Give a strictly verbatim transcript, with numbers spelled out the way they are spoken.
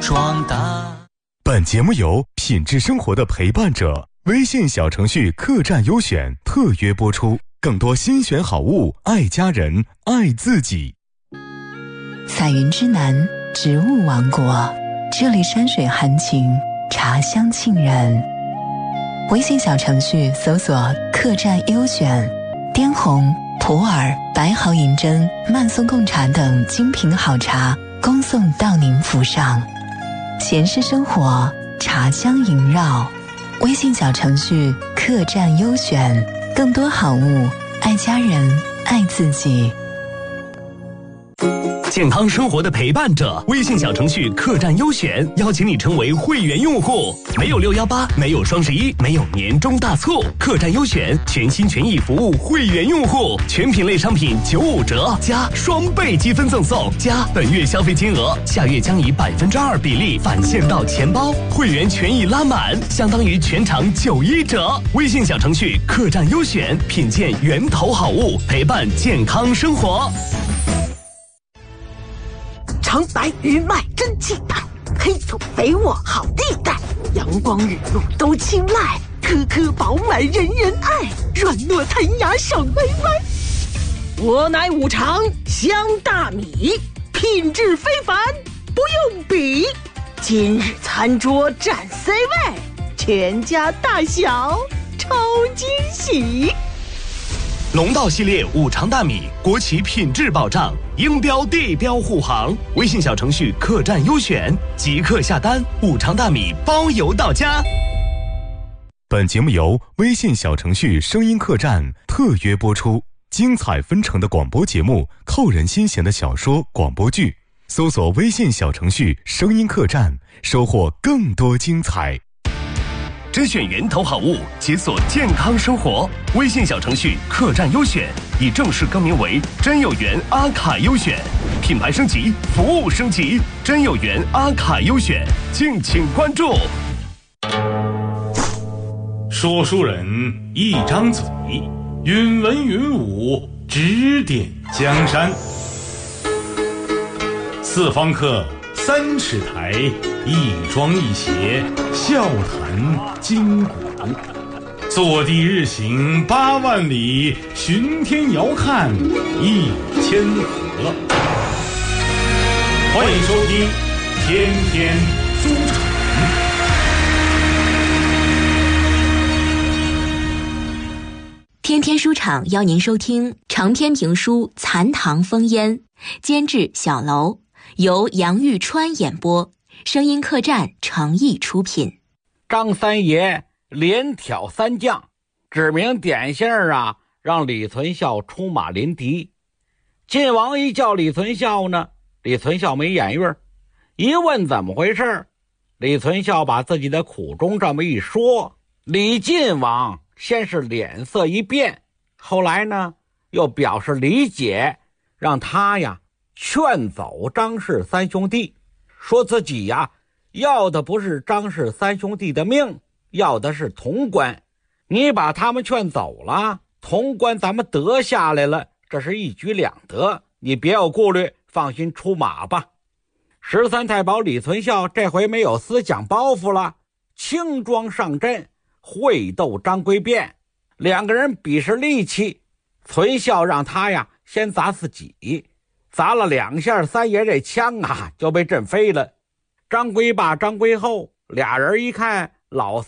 壮大。 本节目由品质生活的陪伴者微信小程序客栈优选特约播出，更多新选好物，爱家人，爱自己。 彩云之南，植物王国，这里山水含情，茶香沁人。微信小程序搜索客栈优选，滇红、普洱、白毫银针、慢速贡茶等精品好茶恭送到您府上。闲适生活，茶香萦绕。微信小程序客栈优选，更多好物，爱家人，爱自己。 健康生活的陪伴者，微信小程序客栈优选邀请你成为会员用户。没有六一八，没有双十一，没有年终大促，客栈优选全心全意服务会员用户，全品类商品九五折加双倍积分赠送，加本月消费金额下月将以百分之二比例返现到钱包，会员权益拉满，相当于全场九一折。微信小程序客栈优选，品鉴源头好物，陪伴健康生活。 长白鱼麦真气派，黑土肥沃好地带，阳光雨露都青睐，颗颗饱满人人爱，软糯弹牙爽歪歪。我乃五常香大米，品质非凡不用比，今日餐桌占 C 位，全家大小超惊喜。 龙道系列五常大米，国企品质保障，英标地标护航。微信小程序客栈优选，即刻下单，五常大米包邮到家。 本节目由微信小程序声音客栈特约播出，精彩纷呈的广播节目，扣人心弦的小说广播剧，搜索微信小程序声音客栈，收获更多精彩。 甄选源头好物，解锁健康生活。微信小程序客栈优选已正式更名为真有缘阿卡优选，品牌升级，服务升级，真有缘阿卡优选，敬请关注。 说书人一张嘴，云文云武，指点江山。四方客，三尺台，一庄一谐，笑谈今古。坐地日行八万里，巡天遥看一千河。欢迎收听天天书场。 天天书场邀您收听长篇评书《残唐风烟》，监制小楼，由杨玉川演播，声音客栈诚意出品。 张三爷连挑三将，指名点姓啊，让李存孝出马临敌。晋王一叫李存孝呢，李存孝没眼韵，一问怎么回事，李存孝把自己的苦衷这么一说，李晋王先是脸色一变，后来呢又表示理解，让他呀劝走张氏三兄弟，说自己呀要的不是张氏三兄弟的命，要的是潼关。你把他们劝走了，潼关咱们得下来了，这是一举两得，你别有顾虑，放心出马吧。十三太保李存孝这回没有思想包袱了，轻装上阵，会斗张归变，两个人比试力气。存孝让他呀先砸自己，砸了两下，三爷这枪啊就被震飞了。张归霸、张归后俩人一看老